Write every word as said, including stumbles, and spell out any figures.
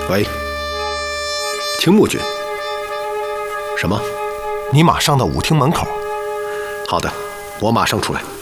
喂，青木君。什么？ 你马上到舞厅门口。 好的，我马上出来。